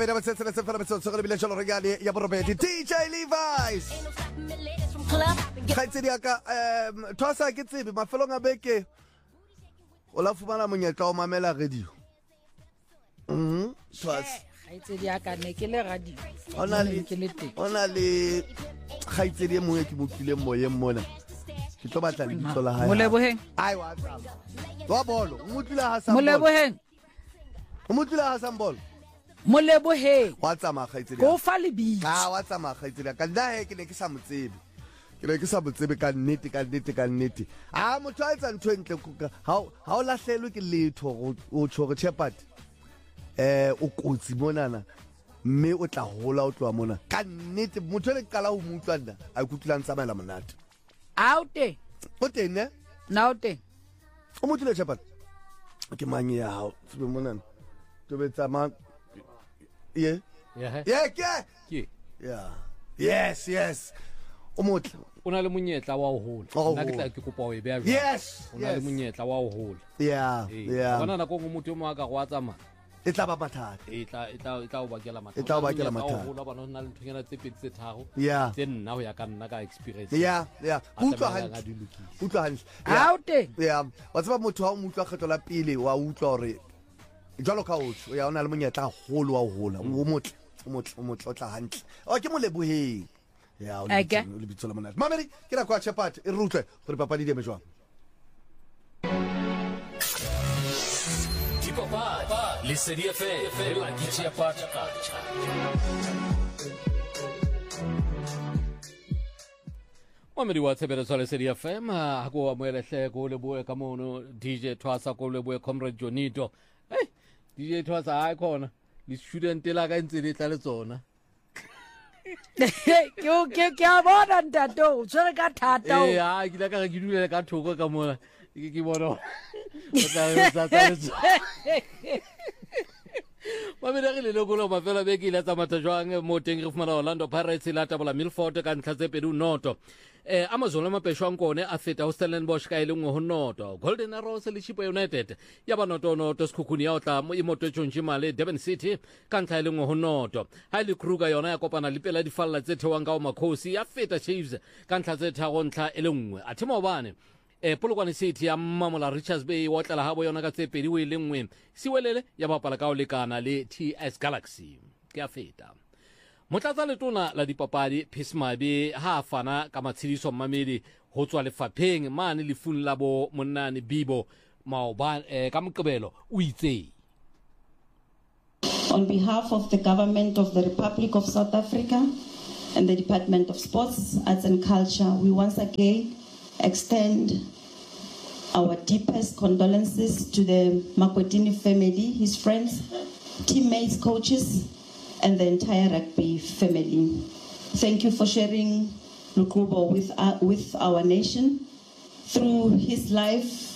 Pena batsetse le sefela betso tsogele bile jalo regale ya borobedi DJ Levi's. Khaitsedi aka thosa ke tsebe mafelong a beke o la fumana monyetla o mamela radio. Twas khaitsedi aka ne ke le radio. Ona le khaitsedi e mongwe ke motlile moyeng mona. Ke tlo batla le ditlo la hae. Moleboheng. Ai wa tsama. Wa bolo, motlile ha sa bolo. Moleboheng. Motlile ha sa bolo. Moleboheng. Wa tsama khaitsedi. Go fa le bi. Wa tsama khaitsedi ka nda he ke ne ke sa motsebe. Ke ne ke sa botsebe ka nnete. Motho a etsa ntho e ntle kuka. Ha o lahlelwe ke letho o tshore Shepherd. O kotsi monana. Mme o tla hola o tloa mona. Ka nnete motho le kala ho mutlwa nna. A kutula ntsamela monate. Aute. O teng ne? Naute. O motho Shepherd. Ke manye ya hao. Tsebe monana. Tobetsa ma Yeah. Ke. Yeah. Yes. O motle. O na le monyetla wa ho hola. Nna ke tla ke kopa o e beha jwang. Yes. O na le monyetla wa ho hola. Yeah. Bona na go motho mo aka go a tsama. E tla ba mathata. E tla o bakela mathata. E tla o bakela mathata. Ho hola bana na le nthonyana tse pedi tse tharo. Yeah. Tse nna ho ya ka nna ka experience. Yeah. Utlwa hantle. Aute. Yeah. Wa tsaba motho ha o mutlwa kgetlo la pele wa utlwa hore jalo ka otho ya ona le monyetla holo wa hola o motle o tla hantle o ke moleboheng ya o le bitso la monate mamedi ke na kwa Shepherd e rutlwe gore papadi di eme jwang Dipapa le Sedi FM la Shepherd Mamedi wa tshebeletso le Sedi FM ha go amoelehle go leboe ka mono DJ Twasa go leboe Comrade Jonito DJ Twasa ha khona le student la ka ntse le tla le tsona ke a bona ntato tsere ka thata o ha ke la ka ke dule ka thoko ka mona ke bona o tla Mamedi re le lokolo mafela be ke ile tsa matha jwang mo teng re fumana Orlando Pirates la tabola Milford ka ntlha tse pedi noto Amazon le mapeshwang kone a feta ho Stellenbosch ka ile ngwe ho noto Golden Arrows le Chipa United ya ba noto sekhukhuni ya o tla mo imoto Tshonjimale Durban City ka ntlha ile ngwe ho noto Haile Kruger yona ya kopana le pela difalla tse thewang ka o Makhosi ya feta Chiefs ka ntlha tse tharo ntlha ele ngwe a thema obane Polokwane City ya Mamola Richards Bay wa tla habo yona ka tse pedi o ile ngwe siwelele ya bapala ka o lekana le TS Galaxy ke a feta Motlatsa letona la dipapadi Phismabe ha fana ka matshidiso Mamedi ho tswa lefapheng mane le fun la bo Monnane Bibo maoba ka Moqebelo o itse On behalf of the government of the Republic of South Africa and the Department of Sports, Arts and Culture, we once again extend our deepest condolences to the Makwetini family, his friends, teammates, coaches, and the entire rugby family. Thank you for sharing Lukubo with our nation. Though his life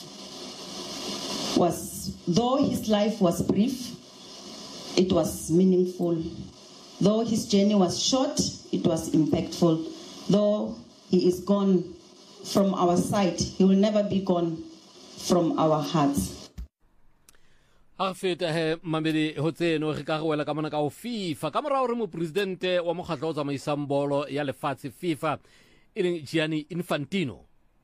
was brief, it was meaningful. Though his journey was short, it was impactful. Though he is gone from our sight, he will never be gone from our hearts. Feta he Mamedi ho tseno re ka go wela ka mona ka o FIFA ka morao re mo presidente wa mokgatlo o tsamaisang bolo ya lefatshe FIFA e leng Gianni Infantino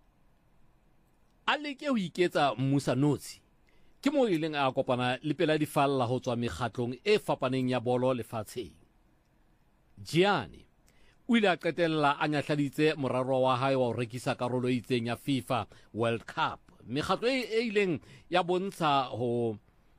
a leke ho iketsa mmusa notsi ke mo ileng a kopana le pela difalla ho tswa mekgatlong e fapaneng ya bolo lefatsheng Gianni o ile a qetella a nyahladitse moraro wa hae wa ho rekisa karolo e itseng ya FIFA World Cup mekgatlo e ileng ya bontsha ho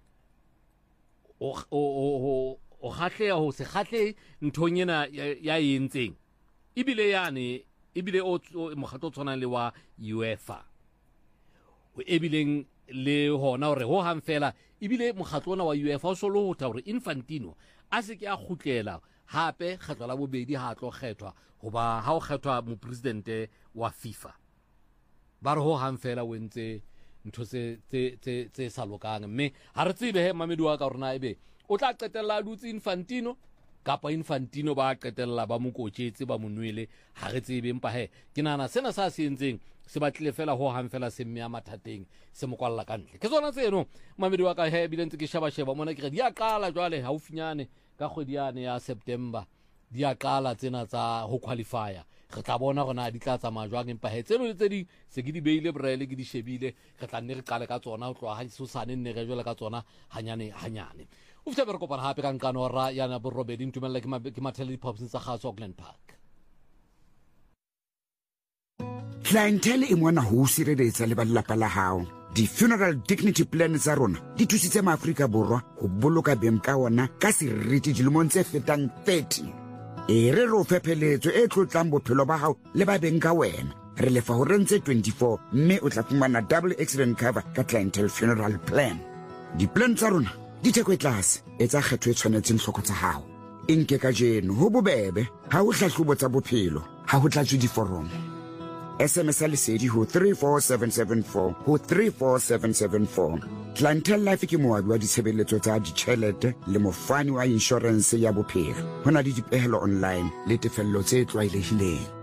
o khahle ho se khahle nthonyena ya yentseng ibile o mokgatlo tsona le wa UEFA o ebileng le hona hore ho hang fela ibile mokgatlo ona wa UEFA o solo ho tla hore Infantino a se ke a khutlela hape kgetlo la bobedi ha tlo kgethwa hoba ha o kgethwa mo presidente wa FIFA ba re ho hang fela o entse ntho tse sa lokang mme ha re tsebe he Mamedi wa ka rona ebe o tla qetella a dutse Infantino kapa Infantino ba qetella ba mo kotjetse ba monwele ha re tsebe empa he ke nana sena sa se entseng se batlile fela ho hang fela se mme ya mathateng se mo kwalla kantle ke tsona tseno Mamedi wa ka he bile ntse ke sheba mona ke re di a qala jwale haufinyane ka kgwedi yane ya September di a qala tsena tsa ho qualifier re tla bona gona di tla tsamaya jwang empa tseno le tse di se ke di beile borele ke di shebile re tla nne re qale ka tsona ho tloha ha sosane nne re jwela ka tsona hanyane o fitse be re kopana hape ka nkanora yana bo Robert ntumella ke mathele di-pops tsa gaso Auckland Park. Clientele e mona ho sireletsa le ba lelapa la hao. Di-funeral dignity plan tsa rona di thusitse maAfrika Borwa ho boloka beng ka ona ka seriti dilemong tse fetang 30. E re ro fepheletso e tlotlang bophelo ba hao le ba beng ka wena. Re lefa ho rentse 24 mme o tla fumana double accident cover ka clientele funeral plan. Di-plan tsa rona di theko e tlase e tsa kgetho e tshwanetseng hloko tsa hao. Inke ka jeno ho bobebe ha o hlahlobo tsa bophelo ha ho tlatswe diforomo. SMS lesedi ho 34774 ho 34774. Clientele Life ke moabi wa ditshebeletso tsa ditjhelete le mofani wa insurance ya bophelo. Hona le dipehelo online le tefello tse tlwaelehileng.